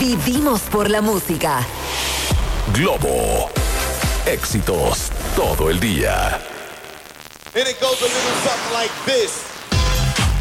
Vivimos por la música. Globo. Éxitos todo el día. And it goes a little something like this.